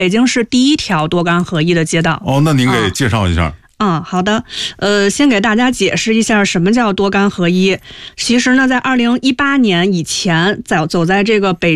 北京市第一条多干合一的街道。 哦，那您给介绍一下。 好的，先给大家解释一下什么叫多干合一。其实呢，在2018年以前，走在这个北